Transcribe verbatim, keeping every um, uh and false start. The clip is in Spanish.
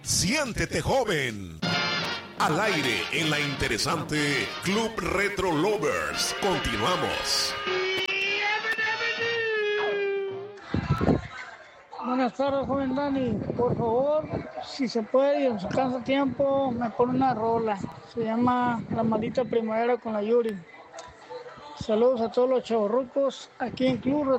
Siéntete joven. Al aire en la interesante Club Retro Lovers. Continuamos. Buenas tardes, joven Dani. Por favor, si se puede y en su casa tiempo, me pone una rola. Se llama La Maldita Primavera con la Yuri. Saludos a todos los chavorrucos aquí en Club